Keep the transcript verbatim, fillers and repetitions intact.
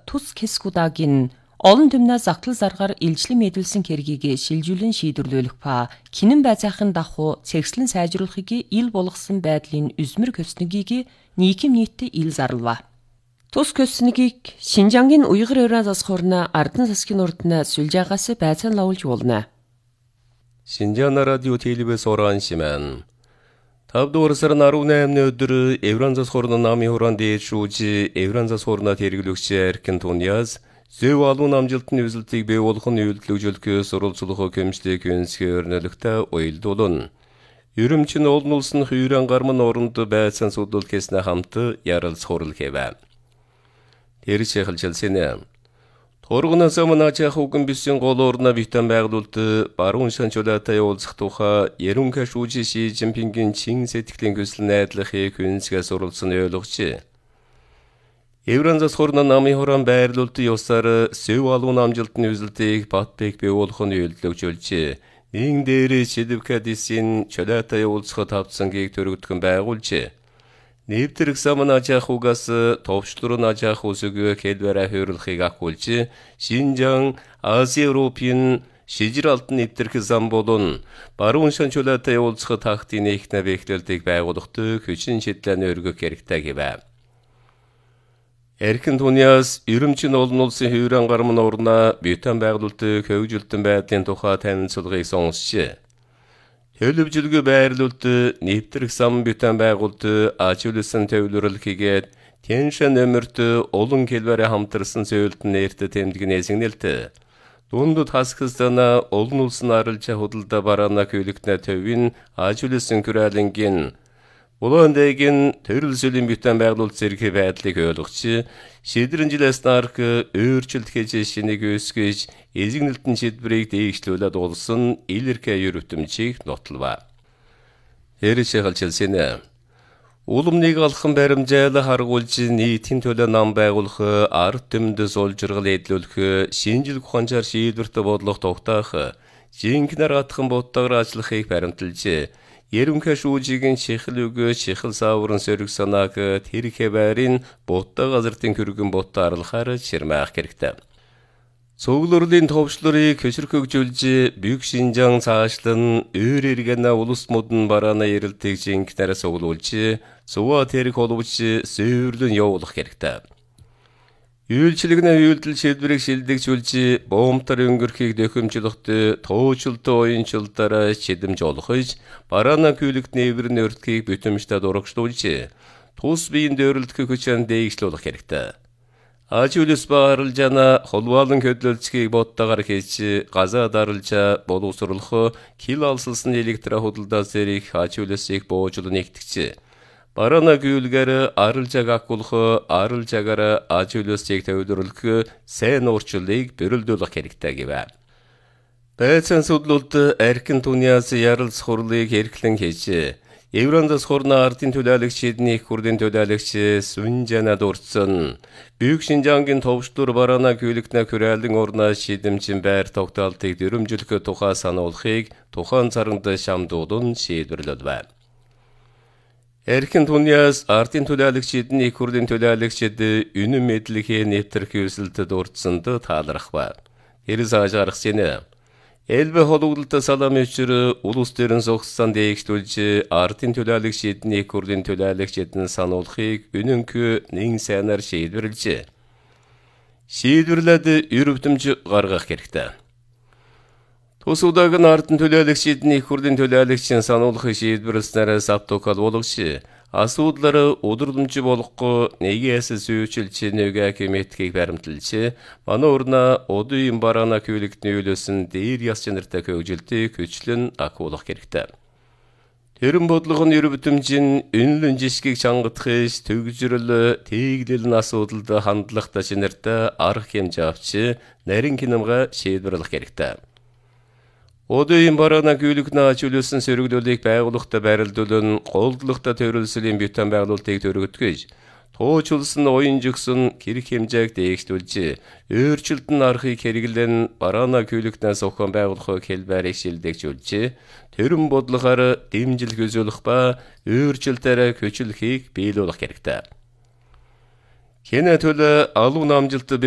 тус Кескудагийн олон түмнээ загтал заргаар илжлэн мэдүүлсэн хэргийг шилжүүлэн шийдвэрлэх па кинэн байцаахын дахуу цэгцлэн сайжруулахыг ил болгосон байдлын үзмэр көснөгийг нийгэм нийтэд ил зарлаа. Тус көснөгийг Шинжангийн Уйгыр Еврей засаг хуурна Ардын засгийн урдна сүлжаагаас байцаан лавуулж уулна. Шинжаана радио телевиз оран шимэн. Тавдугаар сарын арван наймны өдөр Еврей засаг хуурна намын хураан дээд шүүж Еврей засаг хуурна тэргэлэгч Эркин Туньяс зөв алуун амжилтны үзэлтийг бий болгох нь үйлдэлжүүлэх сурвалжлах хэмжлэг үнсгээр нөлөгтэй уялдуулна. Ерөмчин олон улсын хүйрэн гармын оронд байцаан судал гэснэ хамт яралц хурал хэвэ. Тэр шэхэлжэлсэнэ. Торгоноос өмнө ачаах үгэн бисэн гол орна битэн байгуулалт баруун шанчулаатай уулзах тухай Ерөнхий шүүж Ши Жинпингийн чин сэтгэлийн хүсэл найдлахыг үнсгээ сурвалжсан ойлгож. Еврей засаг хуурна намын хураан байрлуулалт ёсоор сөв алуун амжилтны үзэлтийг Батбек бий болгох нь үйлдэлжүүлж, нин дээр Шидвкадисийн чулаатай уулзахад тавцсангийг төрөгдгөн байгуулж, нэвтрэх саман ажаах угаас товчлуурн ажаах үсэг хэлбэрэ хөрөлхийг ахуулж, Шинжаан Ази Европын шижиралтын нэвтрэх зам болон баруун шан чулаатай уулзахад тахтын ихнэ бэхлэлтийг байгуулахад хүчин шийдлэн өргөх хэрэгтэй гэвэ. Эркин Туньяс ерөмчин олон улсын хүйрэн гармын орна битэн байгуулалт хөгжилтөн байдлын тухай танилцуулгыг сонсч, төлөвжөлгөө байрлуулалт нэвтрэх зам битэн байгуулалт ачуулсан төвлөрөлхийгээд тэншэн нөмөрт олон хэлбэрэ хамтарсан зөвлөлтөн нэрт тэмдгнээс нэлт. Дундад хасгастана олон улсын арилжаа худалдаа бараана күйлэгтнэ төвийн ачуулсан күрэлэнгийн Улаандэгийн төрөлсөлийн битэн байгуулалт зэрэг байдлыг ойлгож, шийдвэрэн жилээс нарк өөрчлөлт хийж шинийг өсгөж, эзэгнэлтэн шийдвэрийг дээгшлүүлээд улсын илэрхий ерөвтөмжийг нотлова. Хэрэг шэхэлжэлсэнэ. Уламныг алхан баримжаал харгуулж нийтийн төлөө нам байгуулах, ард түмэнд суулжиргал эдлүүлэх, шинжил ухаанчаар шийдвэрт бодлого тогтоох, жинхнэр атхан боттогоор ажиллахыг баримталж, Ерөнхий шүүжийн чихэл үг чихэл сааврын сөрөг санааг тэр хэвээрийн бутта газартын хүргэн бутта аралхаар ширмээх хэрэгтэй. Цуглуурлын товчлорыг хөшөрхөгжүүлж, Büyük Шинжаан цаашлан өөр эргэнэ улс модон бараана эрэлтийг жинхнээр суглуулж, цуваа тэрэг холбож сөөрлөн явуулах хэрэгтэй. Үйлчлэгнээ үйлдэл шийдвэрийг шилдэгжүүлж, боомтар өнгөрхийг дөхөмжлөхт туучлалт уянчлалаараа шидэмж олохж, бараана күйлэгт нээврэн өртгийг бүтэмжтэй дурагшлуулж, тус биеийн дөөрөлдөх хүчээр дээгшлүүлэх хэрэгтэй. Ачуулс бааралжана холваалан хөдлөлцгийг боттоогоор хийж, газаа даралжаа боловсруулах, кил алсалсан электро худалдаа зэрэг ачуулсыг боожлон нэгтгэж, бараана күйлгээр арилжааг акуулах, арилжаагаар ачуулсыг төвлөрүүлэх сайн уурчлалыг бэрэлдүүлэх хэрэгтэй гэвэ. Байцаан судлалт Эркин Туньяс яралц хурлыг эрхлэн хийж, Еврей засаг хуурна ардын төлөөлөгчид их хурлын төлөөлөгч Сүнжана дурдсан, Büyük Шинжаангийн товчлуур бараана күйлэгтнэ хүрээлэн орна шийдэмжин байр тогтоолтыг дөрөмжлөх тухай сануулахыг тухайн царанд шамдуулан шийдвэрлэв. Эркин Туньяс ардын төлөөлөгчид их хурлын төлөөлөгчид үнэн мэдлэхээ нэвтрэх хүсэлтэд дурдсанд таалрах ба. Тэр заажарах сэнэ. Элбэ холуглалт салам өчөр улус төрийн согссан дээгшлүүлж, ардын төлөөлөгчид их хурлын төлөөлөгчидэн сануулахыг үнэнхүү нэн сайнаар шийдвэрлэж, шийдвэрлээд ерөвтөмж гаргах хэрэгтэй. Тус удаагийн ардын төлөөлөгчид их хурлын төлөөлөгчийн сануулахыг шийдвэрлэснээр савтукал болгож, асуудлаар удирдамжи болохгүй нэгээс сүйчилж нэгэ кемэтгийг баримталж, манай урна удын бараана күйлэгтний үйлөөсөн дээр яс чанартай хөгжилтийг хүчлэн акуулах хэрэгтэй. Тэрэн бодлого нь ерөвтөмжийн үнэлэн жишгийг чангадахж, төгжрөл, тэглэл асуудалд хандлагатай чанартай арга хэмжээ авч, нарийн кинамга шийдвэрлэх хэрэгтэй. Удын бараана күйлэгтний ачуулсан сөрөглөлийг байгуулахад байрлуулан голдлогтой төрөлсөлийн битэн байгуулалтыг төрөгдгөж, туучулсан уян жигсэн хэрэг хэмжээг дээгшлүүлж, өөрчлөлтөн аргыг хэрэглэн бараана күйлэгтнээс ухаан байгуулахыг хэлбэрийг шилдэгжүүлж, төрөн бодлогоор дэмжил хүзүүлэх ба өөрчлөлтөөр хүчлэхийг биелүүлэх хэрэгтэй. Хэнэ төлөө алуун амжилт